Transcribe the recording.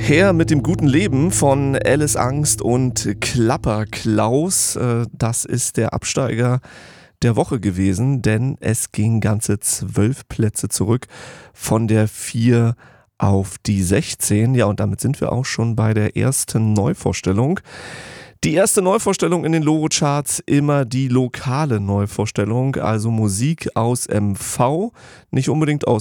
Her mit dem guten Leben von Alice Angst und Klapper Klaus. Das ist der Absteiger der Woche gewesen, denn es ging ganze 12 Plätze zurück von der 4 auf die 16. Ja, und damit sind wir auch schon bei der ersten Neuvorstellung. Die erste Neuvorstellung in den Loro-Charts, immer die lokale Neuvorstellung, also Musik aus MV, nicht unbedingt aus